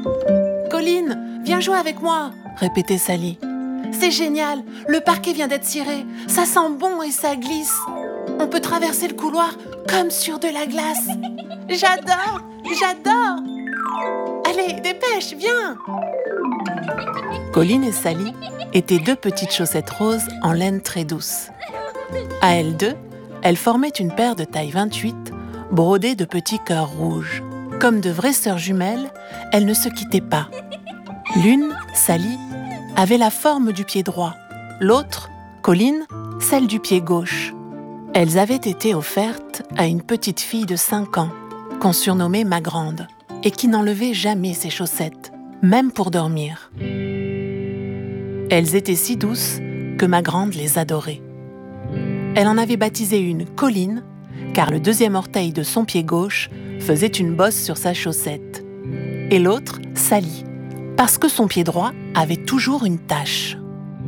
Colline, viens jouer avec moi, répétait Sally. C'est génial, le parquet vient d'être ciré. Ça sent bon et ça glisse. On peut traverser le couloir comme sur de la glace. J'adore, j'adore. Allez, dépêche, viens. Colline et Sally étaient deux petites chaussettes roses en laine très douce. À elles deux, elles formaient une paire de taille 28, brodée de petits cœurs rouges. Comme de vraies sœurs jumelles, elles ne se quittaient pas. L'une, Sally, avait la forme du pied droit. L'autre, Colline, celle du pied gauche. Elles avaient été offertes à une petite fille de 5 ans, qu'on surnommait Magrande, et qui n'enlevait jamais ses chaussettes, même pour dormir. Elles étaient si douces que Magrande les adorait. Elle en avait baptisé une Colline, car le deuxième orteil de son pied gauche faisait une bosse sur sa chaussette, et l'autre, Sally, parce que son pied droit avait toujours une tache.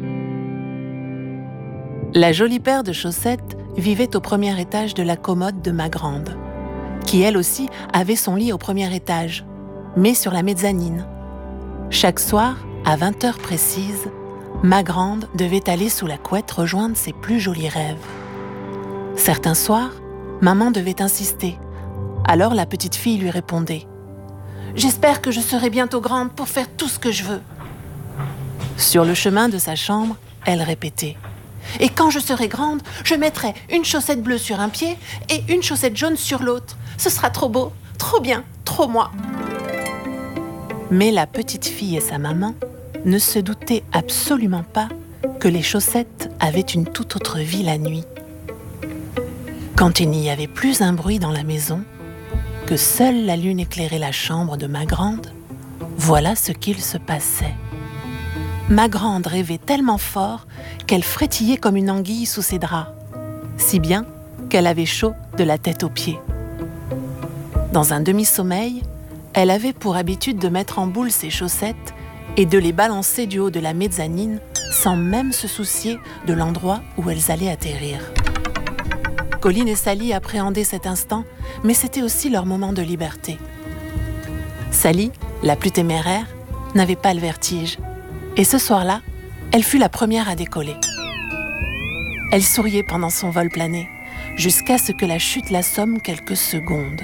La jolie paire de chaussettes vivait au premier étage de la commode de Magrande, qui elle aussi avait son lit au premier étage, mais sur la mezzanine. Chaque soir, à 20h précises, Magrande devait aller sous la couette rejoindre ses plus jolis rêves. Certains soirs, maman devait insister. Alors la petite fille lui répondait « J'espère que je serai bientôt grande pour faire tout ce que je veux. » Sur le chemin de sa chambre, elle répétait « Et quand je serai grande, je mettrai une chaussette bleue sur un pied et une chaussette jaune sur l'autre. Ce sera trop beau, trop bien, trop moi. » Mais la petite fille et sa maman ne se doutaient absolument pas que les chaussettes avaient une toute autre vie la nuit. Quand il n'y avait plus un bruit dans la maison, que seule la lune éclairait la chambre de Magrande, voilà ce qu'il se passait. Magrande rêvait tellement fort qu'elle frétillait comme une anguille sous ses draps, si bien qu'elle avait chaud de la tête aux pieds. Dans un demi-sommeil, elle avait pour habitude de mettre en boule ses chaussettes et de les balancer du haut de la mezzanine sans même se soucier de l'endroit où elles allaient atterrir. Colline et Sally appréhendaient cet instant, mais c'était aussi leur moment de liberté. Sally, la plus téméraire, n'avait pas le vertige, et ce soir-là, elle fut la première à décoller. Elle souriait pendant son vol plané, jusqu'à ce que la chute l'assomme quelques secondes.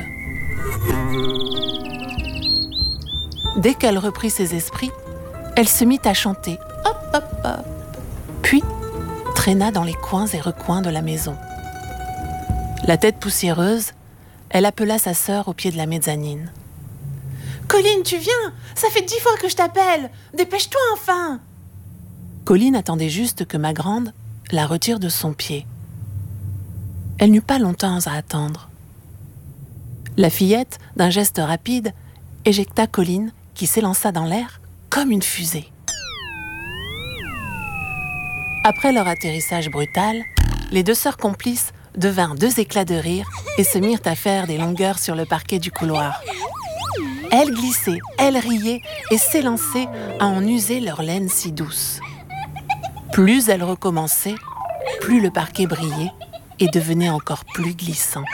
Dès qu'elle reprit ses esprits, elle se mit à chanter « hop, hop, hop », puis traîna dans les coins et recoins de la maison. La tête poussiéreuse, elle appela sa sœur au pied de la mezzanine. « Colline, tu viens? Ça fait 10 fois que je t'appelle! Dépêche-toi enfin !» Colline attendait juste que Magrande la retire de son pied. Elle n'eut pas longtemps à attendre. La fillette, d'un geste rapide, éjecta Colline qui s'élança dans l'air comme une fusée. Après leur atterrissage brutal, les deux sœurs complices devinrent deux éclats de rire et se mirent à faire des longueurs sur le parquet du couloir. Elles glissaient, elles riaient et s'élançaient à en user leur laine si douce. Plus elles recommençaient, plus le parquet brillait et devenait encore plus glissant.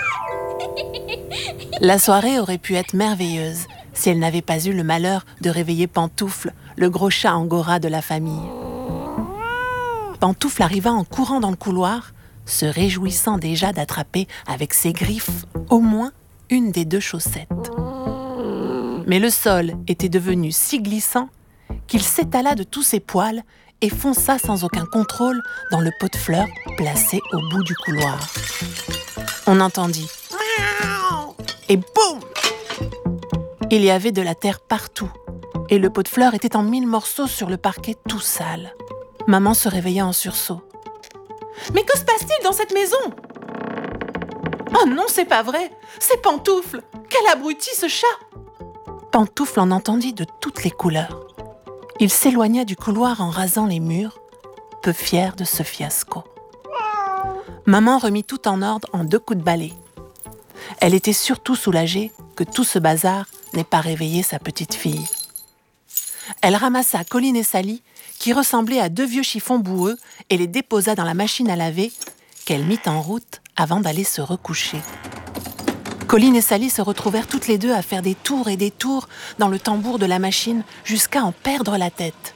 La soirée aurait pu être merveilleuse si elle n'avait pas eu le malheur de réveiller Pantoufle, le gros chat angora de la famille. Pantoufle arriva en courant dans le couloir, se réjouissant déjà d'attraper avec ses griffes au moins une des deux chaussettes. Mais le sol était devenu si glissant qu'il s'étala de tous ses poils et fonça sans aucun contrôle dans le pot de fleurs placé au bout du couloir. On entendit « et boum !» Il y avait de la terre partout et le pot de fleurs était en 1000 morceaux sur le parquet tout sale. Maman se réveilla en sursaut. « Mais que se passe-t-il dans cette maison ?»« Oh non, c'est pas vrai, c'est Pantoufle. Quel abruti ce chat !» Pantoufle en entendit de toutes les couleurs. Il s'éloigna du couloir en rasant les murs, peu fier de ce fiasco. Maman remit tout en ordre en 2 coups de balai. Elle était surtout soulagée que tout ce bazar n'ait pas réveillé sa petite fille. Elle ramassa Colline et Sally, qui ressemblaient à 2 vieux chiffons boueux, et les déposa dans la machine à laver, qu'elle mit en route avant d'aller se recoucher. Colline et Sally se retrouvèrent toutes les deux à faire des tours et des tours dans le tambour de la machine jusqu'à en perdre la tête.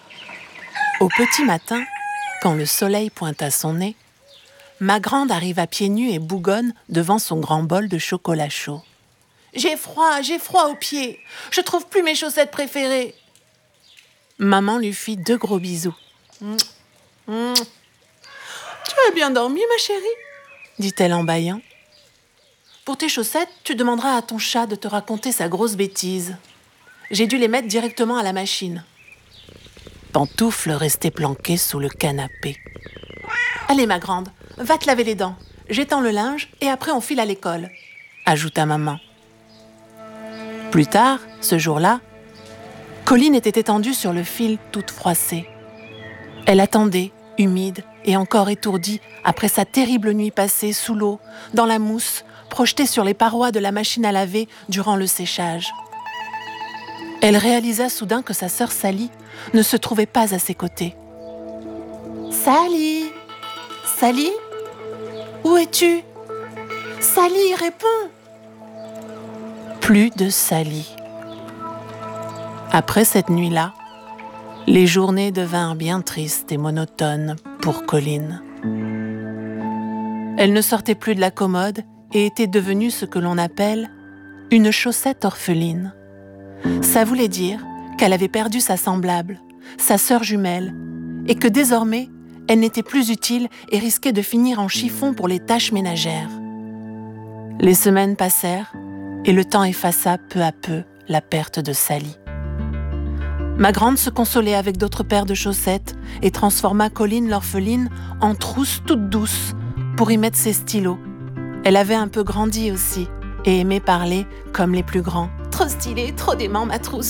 Au petit matin, quand le soleil pointa son nez, Magrande arriva pieds nus et bougonne devant son grand bol de chocolat chaud. « J'ai froid aux pieds. Je trouve plus mes chaussettes préférées. » Maman lui fit 2 gros bisous. « Tu as bien dormi, ma chérie ?» dit-elle en bâillant. « Pour tes chaussettes, tu demanderas à ton chat de te raconter sa grosse bêtise. J'ai dû les mettre directement à la machine. » Pantoufle restait planquée sous le canapé. « Allez, ma grande, va te laver les dents. J'étends le linge et après on file à l'école, » ajouta maman. Plus tard, ce jour-là, Colline était étendue sur le fil toute froissée. Elle attendait, humide et encore étourdie, après sa terrible nuit passée sous l'eau, dans la mousse, projetée sur les parois de la machine à laver durant le séchage. Elle réalisa soudain que sa sœur Sally ne se trouvait pas à ses côtés. « Sally! Sally? Où es-tu? Sally, réponds !» Plus de Sally. Après cette nuit-là, les journées devinrent bien tristes et monotones pour Colline. Elle ne sortait plus de la commode et était devenue ce que l'on appelle une chaussette orpheline. Ça voulait dire qu'elle avait perdu sa semblable, sa sœur jumelle, et que désormais, elle n'était plus utile et risquait de finir en chiffon pour les tâches ménagères. Les semaines passèrent et le temps effaça peu à peu la perte de Sally. Magrande se consolait avec d'autres paires de chaussettes et transforma Colline l'orpheline en trousse toute douce pour y mettre ses stylos. Elle avait un peu grandi aussi et aimait parler comme les plus grands. « Trop stylé, trop dément ma trousse !»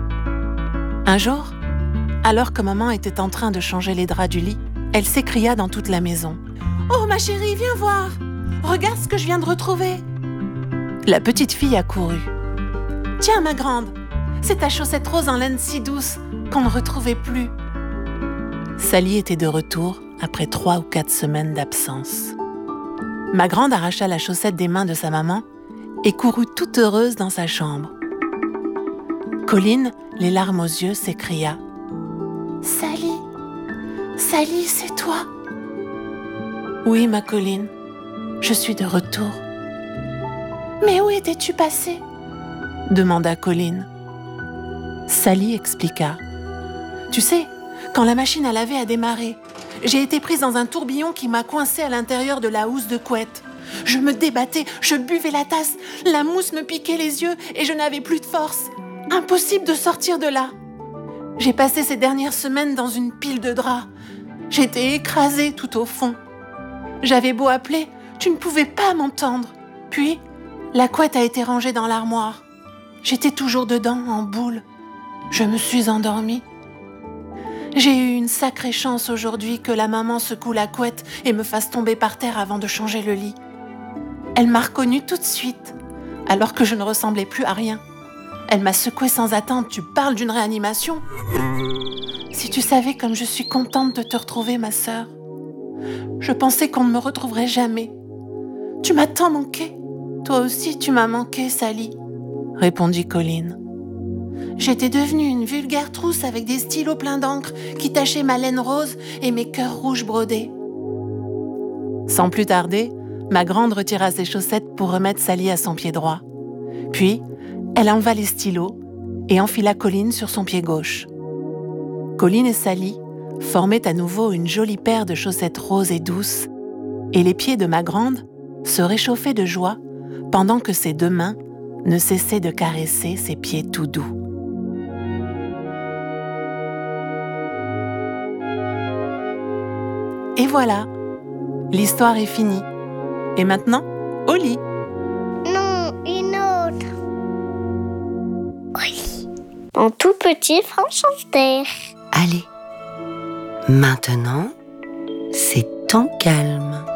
Un jour, alors que maman était en train de changer les draps du lit, elle s'écria dans toute la maison. « Oh ma chérie, viens voir! Regarde ce que je viens de retrouver !» La petite fille accourut. « Tiens ma grande, c'est ta chaussette rose en laine si douce qu'on ne retrouvait plus. » Sally était de retour après 3 ou 4 semaines d'absence. Magrande arracha la chaussette des mains de sa maman et courut toute heureuse dans sa chambre. Colline, les larmes aux yeux, s'écria. « Sally, Sally, c'est toi ?»« Oui, ma Colline, je suis de retour. »« Mais où étais-tu passée ?» demanda Colline. Sally expliqua. « Tu sais, quand la machine à laver a démarré, j'ai été prise dans un tourbillon qui m'a coincée à l'intérieur de la housse de couette. Je me débattais, je buvais la tasse, la mousse me piquait les yeux et je n'avais plus de force. Impossible de sortir de là. J'ai passé ces dernières semaines dans une pile de draps. J'étais écrasée tout au fond. J'avais beau appeler, tu ne pouvais pas m'entendre. Puis, la couette a été rangée dans l'armoire. J'étais toujours dedans, en boule. Je me suis endormie. J'ai eu une sacrée chance aujourd'hui que la maman secoue la couette et me fasse tomber par terre avant de changer le lit. Elle m'a reconnue tout de suite, alors que je ne ressemblais plus à rien. Elle m'a secouée sans attendre. Tu parles d'une réanimation? Si tu savais comme je suis contente de te retrouver, ma sœur. Je pensais qu'on ne me retrouverait jamais. Tu m'as tant manqué. Toi aussi, tu m'as manqué, Sally, répondit Colline. J'étais devenue une vulgaire trousse avec des stylos pleins d'encre qui tachaient ma laine rose et mes cœurs rouges brodés. Sans plus tarder, Magrande retira ses chaussettes pour remettre Sally à son pied droit. Puis, elle enleva les stylos et enfila Colline sur son pied gauche. Colline et Sally formaient à nouveau une jolie paire de chaussettes roses et douces, et les pieds de Magrande se réchauffaient de joie pendant que ses 2 mains ne cessaient de caresser ses pieds tout doux. Et voilà, l'histoire est finie. Et maintenant, au lit. Non, une autre. Oui. En tout petit Franchanterre. Allez, maintenant, c'est temps calme.